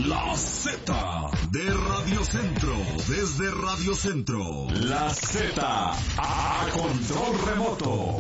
La Z de Radio Centro, desde Radio Centro. La Z a control remoto.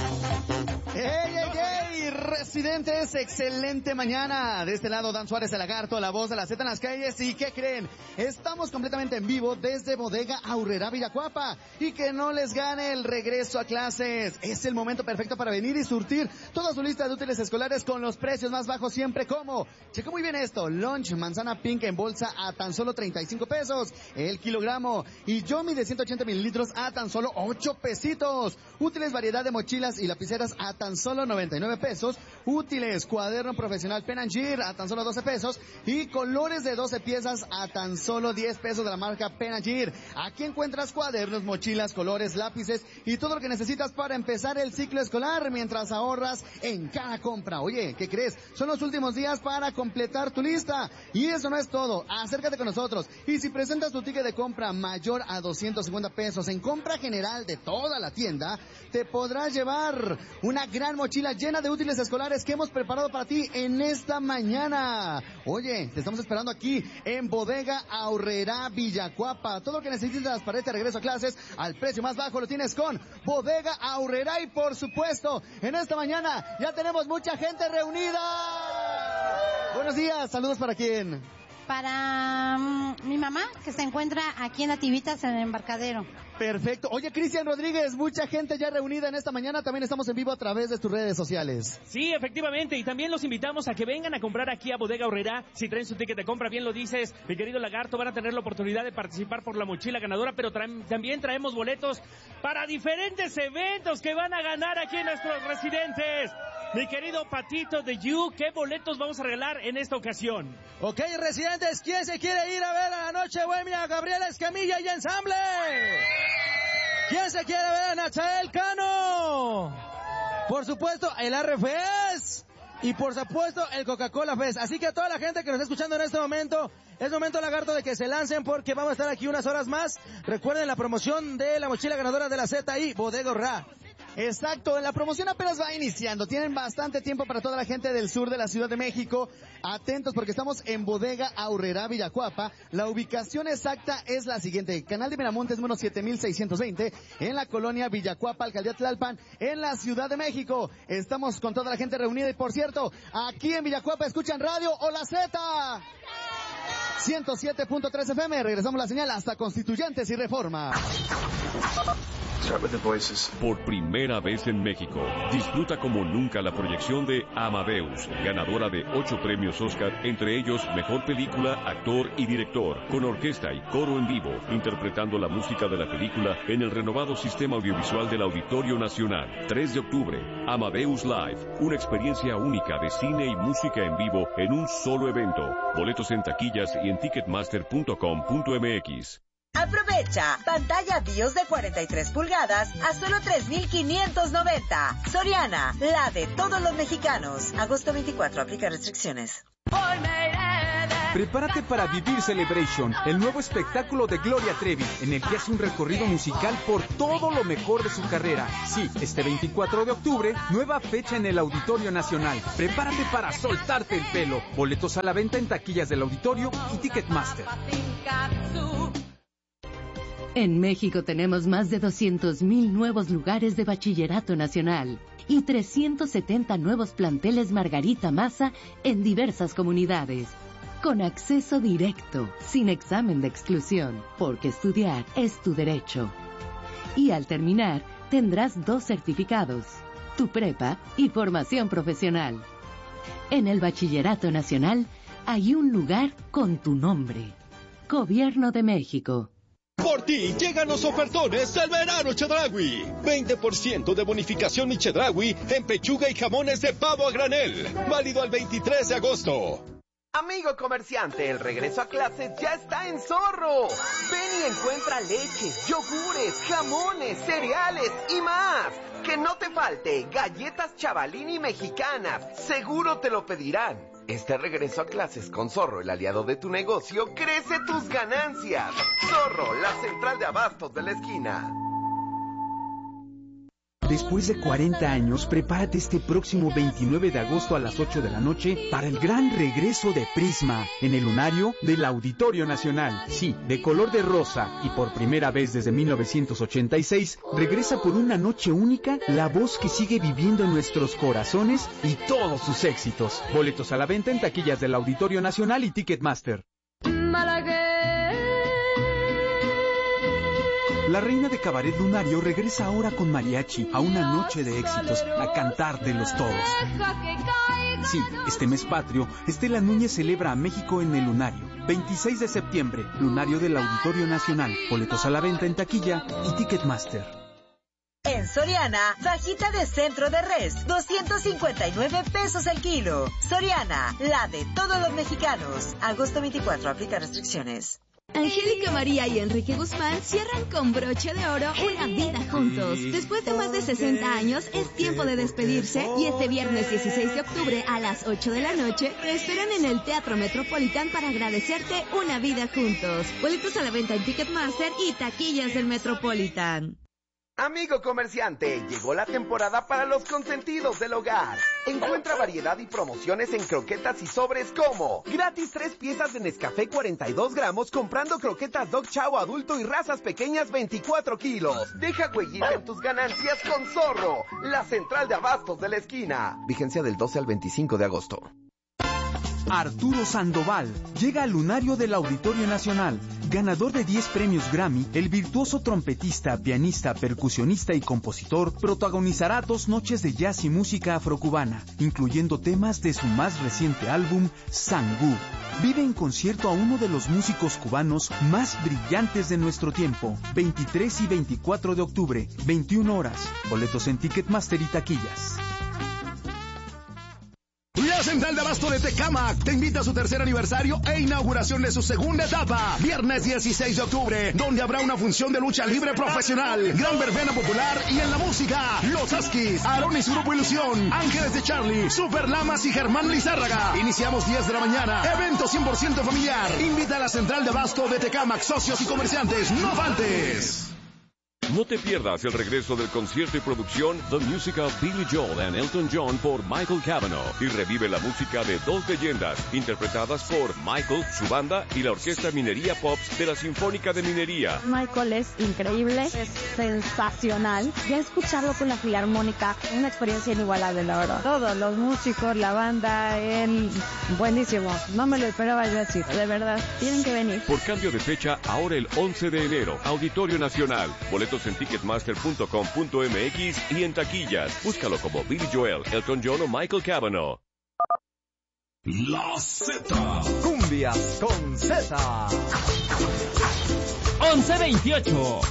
¡Ey, ey, ey! Residentes, excelente mañana. De este lado, Dan Suárez, el Lagarto, la voz de la Z en las calles. ¿Y qué creen? Estamos completamente en vivo desde Bodega Aurrerá Villacuapa. Y que no les gane el regreso a clases. Es el momento perfecto para venir y surtir toda su lista de útiles escolares con los precios más bajos siempre. Como, checa muy bien esto, lunch, manzana pink en bolsa a tan solo 35 pesos el kilogramo. Y Yomi de 180 mililitros a tan solo 8 pesitos. Útiles variedad de mochilas y lapiceras a tan solo 99 pesos. Útiles, cuaderno profesional Pen and Gir a tan solo 12 pesos. Y colores de 12 piezas a tan solo 10 pesos de la marca Pen and Gir. Aquí encuentras cuadernos, mochilas, colores, lápices y todo lo que necesitas para empezar el ciclo escolar mientras ahorras en cada compra. Oye, ¿qué crees? Son los últimos días para completar tu lista. Y eso no es todo. Acércate con nosotros. Y si presentas tu ticket de compra mayor a 250 pesos en compra general de toda la tienda, te podrás llevar una gran mochila llena de útiles escolares que hemos preparado para ti en esta mañana. Oye, te estamos esperando aquí en Bodega Aurrerá Villacuapa. Todo lo que necesitas para este regreso a clases al precio más bajo lo tienes con Bodega Aurrerá. Y por supuesto, en esta mañana ya tenemos mucha gente reunida. Buenos días, saludos para quién. Para mi mamá, que se encuentra aquí en Nativitas, en el embarcadero. Perfecto. Oye, Cristian Rodríguez, mucha gente ya reunida en esta mañana. También estamos en vivo a través de tus redes sociales. Sí, efectivamente. Y también los invitamos a que vengan a comprar aquí a Bodega Aurrerá. Si traen su ticket de compra, bien lo dices, mi querido Lagarto, van a tener la oportunidad de participar por la mochila ganadora, pero también traemos boletos para diferentes eventos que van a ganar aquí nuestros residentes. Mi querido Patito de You, ¿qué boletos vamos a regalar en esta ocasión? Ok, residentes, ¿quién se quiere ir a ver a la Noche Bohemia? Gabriel Escamilla y Ensamble. ¿Quién se quiere ver a Nachael Cano? Por supuesto, el Arrefes. Y por supuesto, el Coca-Cola Fest. Así que a toda la gente que nos está escuchando en este momento, es momento, Lagarto, de que se lancen porque vamos a estar aquí unas horas más. Recuerden la promoción de la mochila ganadora de la Z y Bodega Aurrerá. Exacto, la promoción apenas va iniciando, tienen bastante tiempo para toda la gente del sur de la Ciudad de México. Atentos porque estamos en Bodega Aurrerá Villacuapa. La ubicación exacta es la siguiente: Canal de Miramontes número 7620, en la colonia Villacuapa, Alcaldía Tlalpan, en la Ciudad de México. Estamos con toda la gente reunida y, por cierto, aquí en Villacuapa escuchan radio o la Z 107.3 FM. Regresamos la señal hasta Constituyentes y Reforma. Por primera vez en México, disfruta como nunca la proyección de Amadeus, ganadora de 8 premios Oscar, entre ellos Mejor Película, Actor y Director, con orquesta y coro en vivo, interpretando la música de la película en el renovado sistema audiovisual del Auditorio Nacional. 3 de octubre, Amadeus Live, una experiencia única de cine y música en vivo en un solo evento. Boletos en taquillas y en ticketmaster.com.mx. Aprovecha, pantalla BIOS de 43 pulgadas a solo 3,590. Soriana, la de todos los mexicanos. Agosto 24, aplica restricciones. Prepárate para vivir Celebration, el nuevo espectáculo de Gloria Trevi, en el que hace un recorrido musical por todo lo mejor de su carrera. Sí, este 24 de octubre, nueva fecha en el Auditorio Nacional. Prepárate para soltarte el pelo. Boletos a la venta en taquillas del Auditorio y Ticketmaster. En México tenemos más de 200,000 nuevos lugares de bachillerato nacional y 370 nuevos planteles Margarita Maza en diversas comunidades. Con acceso directo, sin examen de exclusión, porque estudiar es tu derecho. Y al terminar, tendrás 2 certificados, tu prepa y formación profesional. En el Bachillerato Nacional hay un lugar con tu nombre. Gobierno de México. Por ti llegan los ofertones del verano Chedraui. 20% de bonificación y Chedraui en pechuga y jamones de pavo a granel. Válido al 23 de agosto. Amigo comerciante, el regreso a clases ya está en Zorro. Ven y encuentra leches, yogures, jamones, cereales y más. Que no te falte galletas Chavalini mexicanas. Seguro te lo pedirán. Este regreso a clases con Zorro, el aliado de tu negocio, crece tus ganancias. Zorro, la central de abastos de la esquina. Después de 40 años, prepárate este próximo 29 de agosto a las 8 de la noche para el gran regreso de Prisma en el lunario del Auditorio Nacional. Sí, de color de rosa, y por primera vez desde 1986, regresa por una noche única la voz que sigue viviendo en nuestros corazones y todos sus éxitos. Boletos a la venta en taquillas del Auditorio Nacional y Ticketmaster. La reina de Cabaret Lunario regresa ahora con mariachi a una noche de éxitos, a cantar de los todos. Sí, este mes patrio, Estela Núñez celebra a México en el Lunario. 26 de septiembre, Lunario del Auditorio Nacional. Boletos a la venta en taquilla y Ticketmaster. En Soriana, fajita de centro de res, 259 pesos el kilo. Soriana, la de todos los mexicanos. Agosto 24, aplica restricciones. Angélica María y Enrique Guzmán cierran con broche de oro una vida juntos. Después de más de 60 años, es tiempo de despedirse y este viernes 16 de octubre a las 8 de la noche te esperan en el Teatro Metropolitan para agradecerte una vida juntos. Boletos a la venta en Ticketmaster y taquillas del Metropolitan. Amigo comerciante, llegó la temporada para los consentidos del hogar. Encuentra variedad y promociones en croquetas y sobres como gratis 3 piezas de Nescafé 42 gramos comprando croquetas Dog Chow adulto y razas pequeñas 24 kilos. Deja huellita en tus ganancias con Zorro, la central de abastos de la esquina. Vigencia del 12 al 25 de agosto. Arturo Sandoval llega al Lunario del Auditorio Nacional. Ganador de 10 premios Grammy, el virtuoso trompetista, pianista, percusionista y compositor protagonizará 2 noches de jazz y música afrocubana, incluyendo temas de su más reciente álbum, Sangú. Vive en concierto a uno de los músicos cubanos más brillantes de nuestro tiempo. 23 y 24 de octubre, 21 horas. Boletos en Ticketmaster y taquillas. La Central de Abasto de Tecámac te invita a su tercer aniversario e inauguración de su segunda etapa, viernes 16 de octubre, donde habrá una función de lucha libre profesional, gran verbena popular y en la música, Los Askis, Aarón y su grupo Ilusión, Ángeles de Charlie, Super Lamas y Germán Lizárraga. Iniciamos 10 de la mañana, evento 100% familiar. Invita a la Central de Abasto de Tecámac, socios y comerciantes, no faltes. No te pierdas el regreso del concierto y producción The Music of Billy Joel and Elton John por Michael Cavanaugh y revive la música de 2 leyendas interpretadas por Michael, su banda y la Orquesta Minería Pops de la Sinfónica de Minería. Michael es increíble, es sensacional. Ya escucharlo con la Filarmónica, una experiencia inigualable, la verdad. Todos los músicos, la banda, él, buenísimo. No me lo esperaba yo así, de verdad. Tienen que venir. Por cambio de fecha, ahora el 11 de enero, Auditorio Nacional. Boletos en ticketmaster.com.mx y en taquillas. Búscalo como Billy Joel, Elton John o Michael Cavanaugh. La Z. Cumbias con Z. 11:28.